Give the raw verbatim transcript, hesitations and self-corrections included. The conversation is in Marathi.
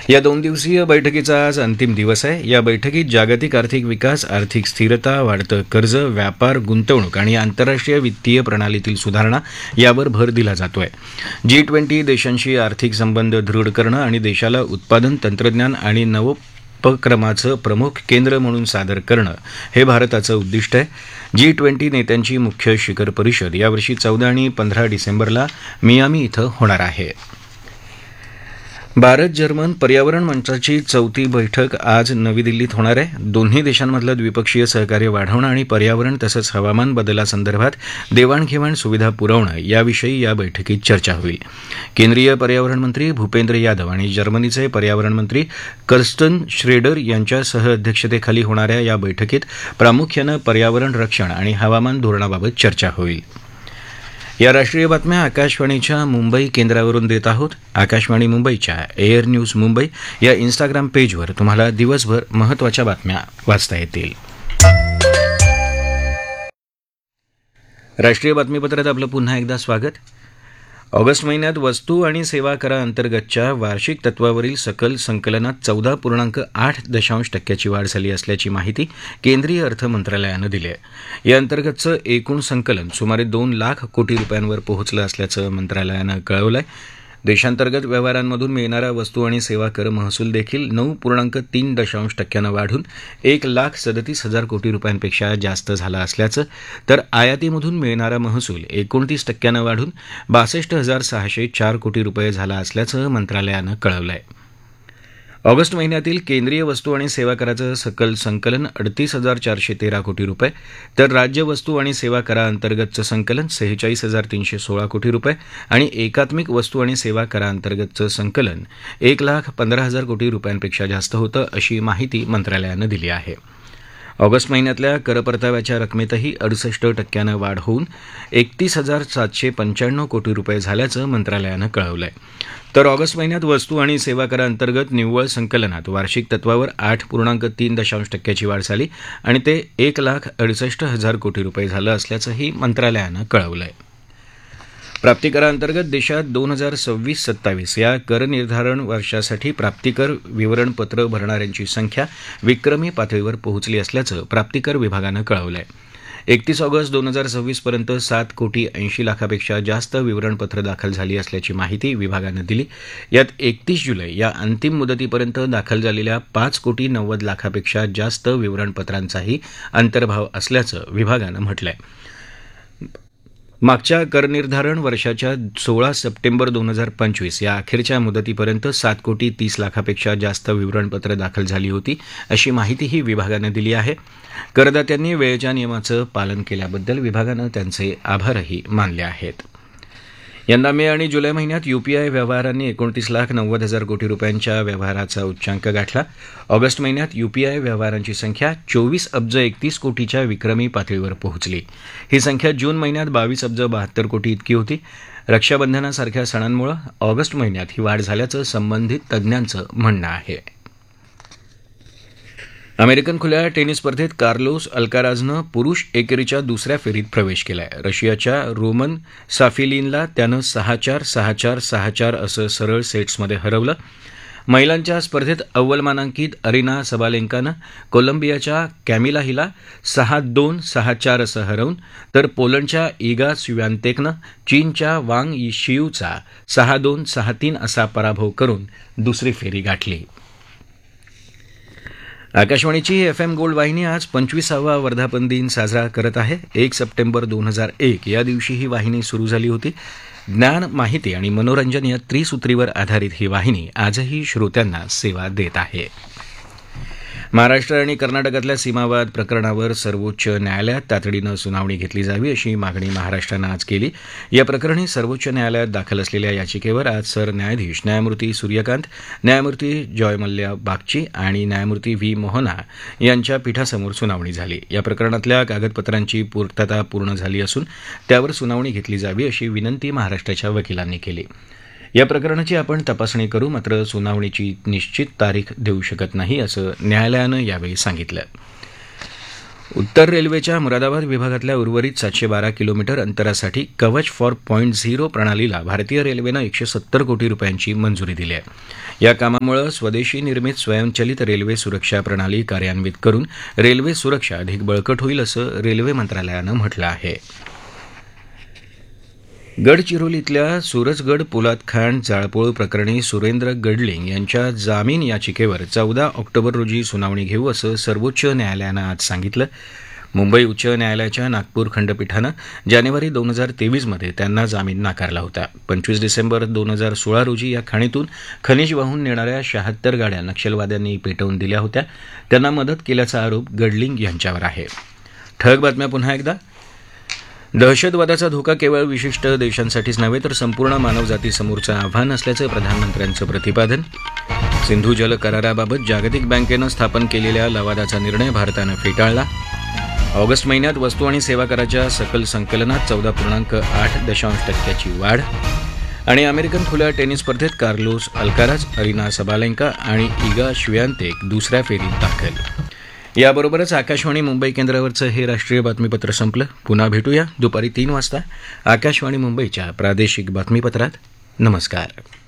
या दोन दिवसीय बैठकीचा आज अंतिम दिवस आहे. या बैठकीत जागतिक आर्थिक विकास, आर्थिक स्थिरता, वाढतं कर्ज, व्यापार, गुंतवणूक आणि आंतरराष्ट्रीय वित्तीय प्रणालीतील सुधारणा यावर भर दिला जातोय. जी ट्वेंटी देशांशी आर्थिक संबंध दृढ करणं आणि देशाला उत्पादन, तंत्रज्ञान आणि नवोपक्रमाचं प्रमुख केंद्र म्हणून सादर करणं हे भारताचं उद्दिष्ट आहे. जी ट्वेंटी नेत्यांची मुख्य शिखर परिषद यावर्षी चौदा आणि पंधरा डिसेंबरला मियामी इथं होणार आहे. भारत जर्मन पर्यावरण मंचाची चौथी बैठक आज नवी दिल्लीत होणार आहे. दोन्ही देशांमधलं द्विपक्षीय सहकार्य वाढवणं आणि पर्यावरण तसंच हवामान बदलासंदर्भात देवाणघेवाण सुविधा पुरवणं याविषयी या बैठकीत चर्चा होईल. केंद्रीय पर्यावरण मंत्री भूपेंद्र यादव आणि जर्मनीचे पर्यावरण मंत्री कर्स्टन श्रेडर यांच्या सहअध्यक्षतेखाली होणाऱ्या या बैठकीत प्रामुख्यानं पर्यावरण रक्षण आणि हवामान धोरणाबाबत चर्चा होईल. या राष्ट्रीय बातम्या आकाशवाणीच्या मुंबई केंद्रावरून देत आहोत. आकाशवाणी मुंबईच्या एअर न्यूज मुंबई या इन्स्टाग्राम पेजवर तुम्हाला दिवसभर महत्त्वाच्या बातम्या वाचता येतील. राष्ट्रीय बातमीपत्रात आपलं पुन्हा एकदा स्वागत. ऑगस्ट महिन्यात वस्तू आणि सेवा कराअंतर्गतच्या वार्षिक तत्वावरील सकल संकलनात चौदा पूर्णांक आठ दशांश टक्क्याची वाढ झाली असल्याची माहिती केंद्रीय अर्थ मंत्रालयानं दिली आहे. या अंतर्गतचं एकूण संकलन सुमारे दोन लाख कोटी रुपयांवर पोहोचलं असल्याचं मंत्रालयानं कळवलं आहे. देशांतर्गत व्यवहारांमधून मिळणारा वस्तू आणि सेवा कर महसूल देखील नऊ पूर्णांक तीन दशांश टक्क्यानं वाढून एक लाख सदतीस हजार कोटी रुपयांपेक्षा जास्त झाला असल्याचं, तर आयातीमधून मिळणारा महसूल एकोणतीस टक्क्यानं वाढून बासष्ट हजार सहाशे चार कोटी रुपये झाला असल्याचं मंत्रालयानं कळवलं आहे. ऑगस्ट महिन्यातील केंद्रीय वस्तू आणि सेवा कराचं सकल संकलन अडतीस हजार चारशे तेरा कोटी रुपये, तर राज्य वस्तू आणि सेवा कराअंतर्गतचं संकलन सेहेचाळीस हजार तीनशे सोळा कोटी रुपये आणि एकात्मिक वस्तू आणि सेवा कराअंतर्गतचं संकलन एक लाख पंधरा हजार कोटी रुपयांपेक्षा जास्त होतं, अशी माहिती मंत्रालयानं दिली आहे. ऑगस्ट महिन्यातल्या करपरताव्याच्या रकमेतही अडुसष्ट टक्क्यानं वाढ होऊन एकतीस हजार सातशे पंच्याण्णव कोटी रुपये झाल्याचं मंत्रालयानं कळवलं आहे. तर ऑगस्ट महिन्यात वस्तू आणि सेवा कराअंतर्गत निव्वळ संकलनात वार्षिक तत्वावर आठ पूर्णांक तीन दशांश टक्क्याची वाढ झाली आणि ते एक लाख अडुसष्ट हजार कोटी रुपये झालं असल्याचंही मंत्रालयानं कळवलं आहे. प्राप्तिकराअंतर्गत देशात दोन हजार सव्वीस सत्तावीस या कर निर्धारण वर्षासाठी प्राप्तिकर विवरणपत्र भरणाऱ्यांची संख्या विक्रमी पातळीवर पोहोचली असल्याचं प्राप्तिकर विभागानं कळवलं आहे. एकतीस ऑगस्ट दोन हजार सव्वीसपर्यंत सात कोटी ऐंशी लाखापेक्षा जास्त विवरणपत्र दाखल झाली असल्याची माहिती विभागानं दिली. यात एकतीस जुलै या अंतिम मुदतीपर्यंत दाखल झालेल्या पाच कोटी नव्वद लाखापेक्षा जास्त विवरणपत्रांचाही अंतर्भाव असल्याचं विभागानं म्हटलं आहे. मागच्या करनिर्धारण वर्षाच्या सोळा सप्टेंबर दोन हजार पंचवीस या अखेरच्या मुदतीपर्यंत सात कोटी तीस लाखापेक्षा जास्त विवरणपत्र दाखल झाली होती, अशी माहितीही विभागानं दिली आहे. करदात्यांनी वेळेच्या नियमाचं पालन केल्याबद्दल विभागानं त्यांचे आभारही मानले आहेत. यंदा मे आणि जुलै महिन्यात यूपीआय व्यवहारांनी एकोणतीस लाख नव्वद हजार कोटी रुपयांच्या व्यवहाराचा उच्चांक गाठला. ऑगस्ट महिन्यात यूपीआय व्यवहारांची संख्या चोवीस अब्ज एकतीस कोटीच्या विक्रमी पातळीवर पोहोचली. ही संख्या जून महिन्यात बावीस अब्ज बहात्तर कोटी इतकी होती. रक्षाबंधनासारख्या सणांमुळे ऑगस्ट महिन्यात ही वाढ झाल्याचं संबंधित तज्ज्ञांचं म्हणणं आहे. अमेरिकन खुल्या टेनिस स्पर्धेत कार्लोस अल्काराझनं पुरुष एकेरीच्या दुसऱ्या फेरीत प्रवेश केलाय. रशियाच्या रोमन साफिलिनला त्यानं सहा चार सहा चार सहा चार असं सरळ सेट्समध्ये हरवलं. महिलांच्या स्पर्धेत अव्वल मानांकित अरिना सबालेंकानं कोलंबियाच्या कॅमिला हिला सहा दोन सहा चार असं हरवून, तर पोलंडच्या इगा स्वियातेकनं चीनच्या वांग शियूचा सहा दोन सहा तीन असा पराभव करून दुसरी फेरी गाठली. आकाशवाणीची एफ एम गोल्ड वाहिनी आज पंचवीसावा वर्धापन दिन साजरा करत आहे. एक सप्टेंबर दोन हजार एक या दिवशी ही वाहिनी सुरू झाली होती. ज्ञान, माहिती आणि मनोरंजन या त्रिसूत्रीवर आधारित ही वाहिनी आजही श्रोत्यांना सेवा देत आहे. महाराष्ट्र आणि कर्नाटकातल्या सीमावाद प्रकरणावर सर्वोच्च न्यायालयात तातडीनं सुनावणी घेतली जावी, अशी मागणी महाराष्ट्रानं आज केली. या प्रकरणी सर्वोच्च न्यायालयात दाखल असलेल्या याचिकेवर आज सरन्यायाधीश न्यायमूर्ती सूर्यकांत, न्यायमूर्ती जॉयमल्ल्या बागची आणि न्यायमूर्ती व्ही मोहना यांच्या पीठासमोर सुनावणी झाली. या प्रकरणातल्या कागदपत्रांची पूर्तता पूर्ण झाली असून त्यावर सुनावणी घेतली जावी, अशी विनंती महाराष्ट्राच्या वकिलांनी केली. या प्रकरणाची आपण तपासणी करू, मात्र सुनावणीची निश्चित तारीख देऊ शकत नाही, असं न्यायालयानं यावेळी सांगितलं. उत्तर रेल्वेच्या मुरादाबाद विभागातल्या उर्वरित सातशे बारा किलोमीटर अंतरासाठी कवच फॉर पॉईंट झिरो प्रणालीला भारतीय रेल्वेनं एकशे सत्तर कोटी रुपयांची मंजुरी दिली आहे. या कामामुळे स्वदेशी निर्मित स्वयंचलित रेल्वे सुरक्षा प्रणाली कार्यान्वित करून रेल्वे सुरक्षा अधिक बळकट होईल असं रेल्वे मंत्रालयानं म्हटलं आहे. गडचिरोलीतल्या सूरजगड पोलाद खाण जाळपोळ प्रकरणी सुरेंद्र गडलिंग यांच्या जामीन याचिकेवर चौदा ऑक्टोबर रोजी सुनावणी घेऊ असं सर्वोच्च न्यायालयानं आज सांगितलं. मुंबई उच्च न्यायालयाच्या नागपूर खंडपीठानं जानेवारी दोन हजार तेवीसमध्ये त्यांना जामीन नाकारला होता. पंचवीस डिसेंबर दोन हजार सोळा रोजी या खाणीतून खनिज वाहून नेणाऱ्या शहात्तर गाड्या नक्षलवाद्यांनी पेटवून दिल्या होत्या. त्यांना मदत केल्याचा आरोप गडलिंग यांच्यावर आहे. ठळक बातम्या पुन्हा एकदा. दहशतवादाचा धोका केवळ विशिष्ट देशांसाठीच नव्हे तर संपूर्ण मानवजातीसमोरचं आव्हान असल्याचं प्रधानमंत्र्यांचं प्रतिपादन. सिंधू जल कराराबाबत जागतिक बँकेनं स्थापन केलेल्या लवादाचा निर्णय भारतानं फेटाळला. ऑगस्ट महिन्यात वस्तू आणि सेवा कराच्या सकल संकलनात चौदा पूर्णांक आठ दशांश टक्क्याची वाढ. आणि अमेरिकन खुल्या टेनिस स्पर्धेत कार्लोस अल्काराज, अरिना सबालेंका आणि इगा श्वियातेक दुसऱ्या फेरीत दाखल. याबरोबरच आकाशवाणी मुंबई केंद्रावरचं हे राष्ट्रीय बातमीपत्र संपलं. पुन्हा भेटूया दुपारी तीन वाजता आकाशवाणी मुंबईच्या प्रादेशिक बातमीपत्रात. नमस्कार.